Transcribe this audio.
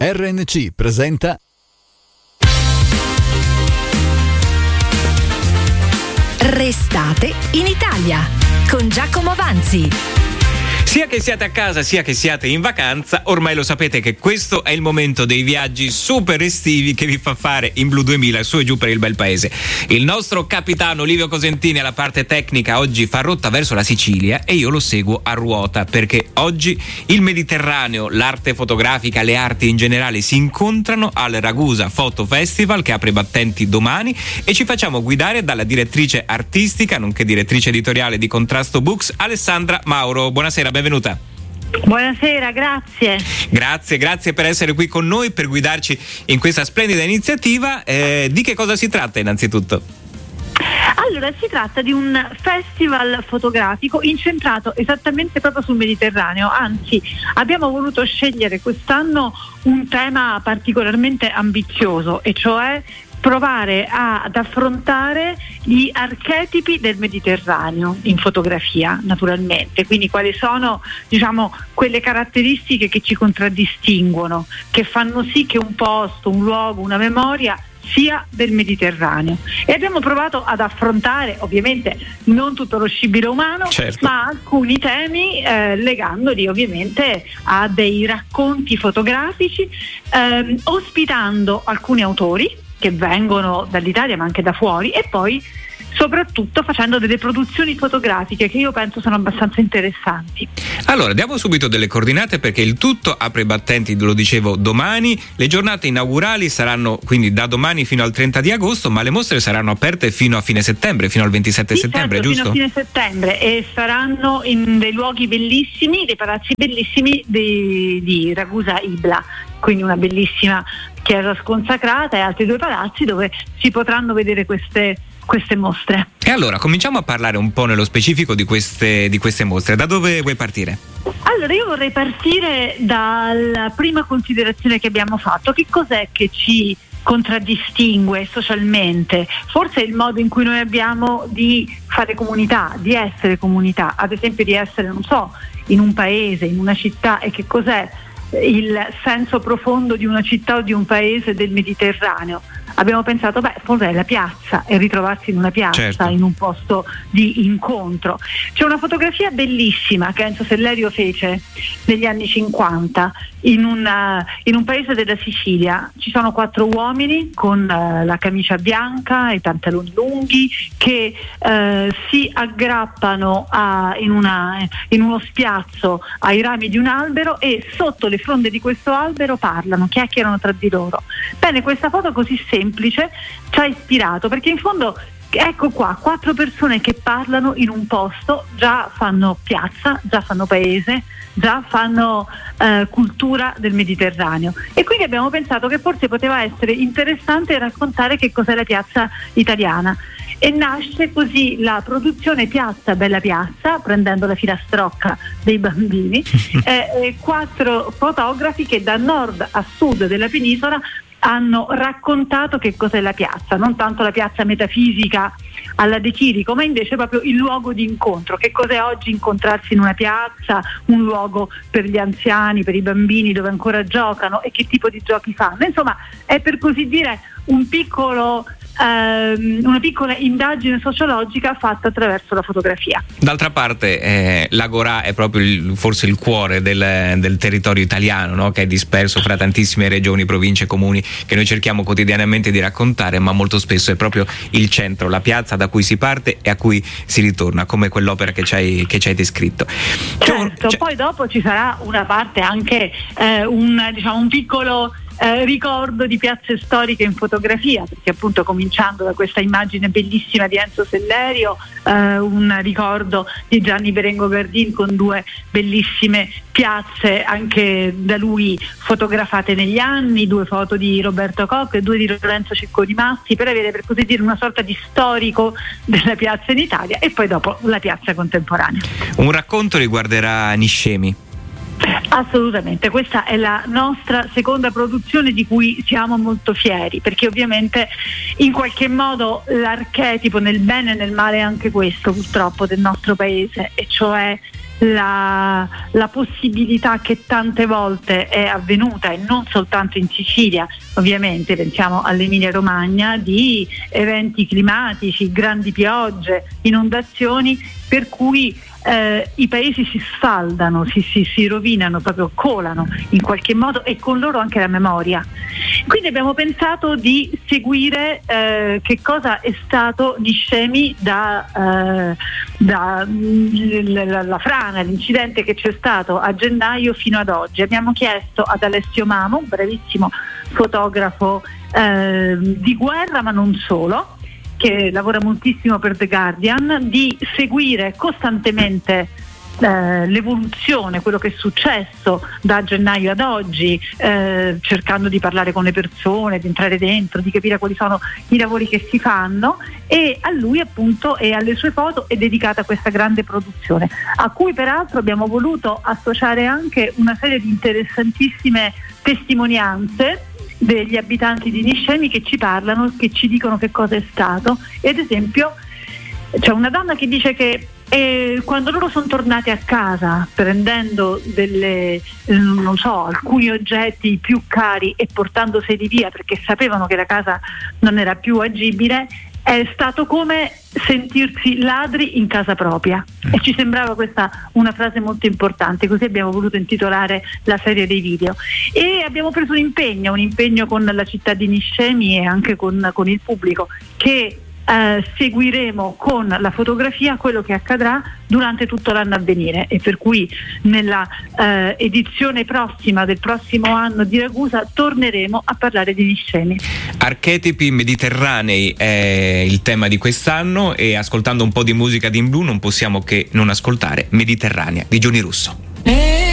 RNC presenta Restate in Italia con Giacomo Vanzi. Sia che siate a casa, sia che siate in vacanza, ormai lo sapete che questo è il momento dei viaggi super estivi che vi fa fare in Blu 2000 su e giù per il bel paese. Il nostro capitano Livio Cosentini alla parte tecnica oggi fa rotta verso la Sicilia e io lo seguo a ruota perché oggi il Mediterraneo, l'arte fotografica, le arti in generale si incontrano al Ragusa Photo Festival che apre i battenti domani e ci facciamo guidare dalla direttrice artistica nonché direttrice editoriale di Contrasto Books, Alessandra Mauro. Buonasera, benvenuta. Buonasera, grazie. Grazie per essere qui con noi, per guidarci in questa splendida iniziativa. Di che cosa si tratta innanzitutto? Allora, si tratta di un festival fotografico incentrato esattamente proprio sul Mediterraneo, anzi abbiamo voluto scegliere quest'anno un tema particolarmente ambizioso, e cioè provare ad affrontare gli archetipi del Mediterraneo in fotografia, naturalmente, quindi quali sono, quelle caratteristiche che ci contraddistinguono, che fanno sì che un posto, un luogo, una memoria sia del Mediterraneo. E abbiamo provato ad affrontare, ovviamente non tutto lo scibile umano, certo, ma alcuni temi legandoli ovviamente a dei racconti fotografici, ospitando alcuni autori che vengono dall'Italia ma anche da fuori, e poi soprattutto facendo delle produzioni fotografiche che io penso sono abbastanza interessanti. Allora, diamo subito delle coordinate perché il tutto apre i battenti, lo dicevo, domani. Le giornate inaugurali saranno quindi da domani fino al 30 di agosto, ma le mostre saranno aperte fino a fine settembre, fino al 27 settembre, certo, giusto? Fino a fine settembre, e saranno in dei luoghi bellissimi, dei palazzi bellissimi di Ragusa Ibla, quindi una bellissima chiesa sconsacrata e altri due palazzi dove si potranno vedere queste mostre. E allora cominciamo a parlare un po' nello specifico di queste mostre. Da dove vuoi partire? Allora, io vorrei partire dalla prima considerazione che abbiamo fatto. Che cos'è che ci contraddistingue socialmente? Forse è il modo in cui noi abbiamo di fare comunità, di essere comunità, ad esempio di essere, in un paese, in una città. E che cos'è il senso profondo di una città o di un paese del Mediterraneo? Abbiamo pensato, forse è la piazza, e ritrovarsi in una piazza, certo, in un posto di incontro. C'è una fotografia bellissima che Enzo Sellerio fece negli anni 50 in un paese della Sicilia. Ci sono 4 uomini con la camicia bianca e i pantaloni lunghi che si aggrappano in uno spiazzo ai rami di un albero, e sotto le fronde di questo albero chiacchierano tra di loro. Bene, questa foto così semplice ci ha ispirato, perché in fondo, ecco qua, 4 persone che parlano in un posto già fanno piazza, già fanno paese, già fanno cultura del Mediterraneo. E quindi abbiamo pensato che forse poteva essere interessante raccontare che cos'è la piazza italiana. E nasce così la produzione Piazza Bella Piazza, prendendo la filastrocca dei bambini, 4 fotografi che da nord a sud della penisola hanno raccontato che cos'è la piazza, non tanto la piazza metafisica alla De Chirico, ma invece proprio il luogo di incontro. Che cos'è oggi incontrarsi in una piazza, un luogo per gli anziani, per i bambini dove ancora giocano, e che tipo di giochi fanno. Insomma, è per così dire una piccola indagine sociologica fatta attraverso la fotografia. D'altra parte l'Agorà è proprio forse il cuore del territorio italiano, no? Che è disperso fra tantissime regioni, province, comuni, che noi cerchiamo quotidianamente di raccontare, ma molto spesso è proprio il centro, la piazza da cui si parte e a cui si ritorna, come quell'opera che ci hai descritto. Certo, poi dopo ci sarà una parte anche un piccolo ricordo di piazze storiche in fotografia, perché appunto cominciando da questa immagine bellissima di Enzo Sellerio, un ricordo di Gianni Berengo Gardin con 2 bellissime piazze anche da lui fotografate negli anni, 2 foto di Roberto Koch e 2 di Lorenzo Cecco di Masti, per avere, per così dire, una sorta di storico della piazza in Italia, e poi dopo la piazza contemporanea. Un racconto riguarderà Niscemi. Assolutamente, questa è la nostra seconda produzione di cui siamo molto fieri, perché ovviamente in qualche modo l'archetipo nel bene e nel male è anche questo, purtroppo, del nostro paese, e cioè la possibilità che tante volte è avvenuta, e non soltanto in Sicilia, ovviamente pensiamo all'Emilia Romagna, di eventi climatici, grandi piogge, inondazioni, per cui i paesi si sfaldano, si rovinano, proprio colano in qualche modo, e con loro anche la memoria. Quindi abbiamo pensato di seguire che cosa è stato Niscemi la frana, l'incidente che c'è stato a gennaio fino ad oggi. Abbiamo chiesto ad Alessio Mamo, un bravissimo fotografo di guerra, ma non solo, che lavora moltissimo per The Guardian, di seguire costantemente l'evoluzione, quello che è successo da gennaio ad oggi, cercando di parlare con le persone, di entrare dentro, di capire quali sono i lavori che si fanno, e a lui appunto e alle sue foto è dedicata questa grande produzione, a cui peraltro abbiamo voluto associare anche una serie di interessantissime testimonianze degli abitanti di Niscemi che ci parlano, che ci dicono che cosa è stato. E ad esempio c'è una donna che dice che quando loro sono tornati a casa prendendo alcuni oggetti più cari e portandoseli via perché sapevano che la casa non era più agibile, è stato come sentirsi ladri in casa propria, e ci sembrava questa una frase molto importante, così abbiamo voluto intitolare la serie dei video. E abbiamo preso un impegno con la città di Niscemi e anche con il pubblico, che seguiremo con la fotografia quello che accadrà durante tutto l'anno a venire, e per cui nella edizione prossima del prossimo anno di Ragusa torneremo a parlare di Niscemi. Archetipi mediterranei è il tema di quest'anno, e ascoltando un po' di musica di In Blu non possiamo che non ascoltare Mediterranea di Giuni Russo.